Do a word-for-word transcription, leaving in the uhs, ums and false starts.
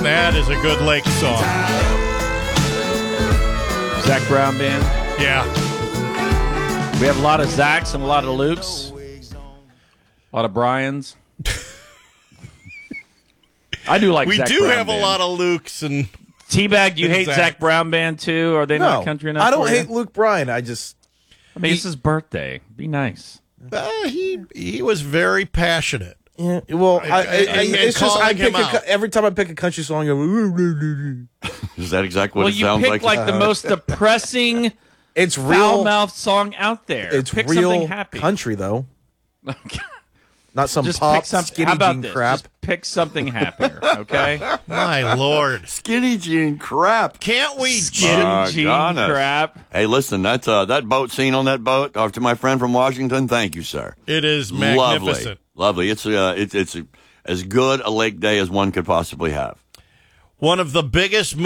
That is a good lake song. Zac Brown Band. Yeah. We have a lot of Zacs and a lot of Lukes. A lot of Bryans. I do like We Zac do Brown have Band. a lot of Lukes and Teabag, do you and hate Zac. Zac Brown Band too? Are they No, not country enough I don't for you? hate Luke Bryan. I just I mean, it's his birthday. Be nice. uh, he he was very passionate. yeah. Well, I, I, I, and it's just calling I pick him a, out. cu- every time I pick a country song. I go, Is that exactly what Well, it you sounds picked like? like, the most depressing, it's real. foul-mouthed song out there. It's pick real something happy. country though. Not some Just pop pick something. skinny How about jean this? crap. Just pick something happier, okay? My Lord. Skinny jean crap. Can't we Skinny My jean goodness. crap. Hey, listen, that's uh, that boat scene on that boat. Uh, to my friend from Washington, thank you, sir. It is magnificent. Lovely, lovely. It's uh, it's it's as good a lake day as one could possibly have. One of the biggest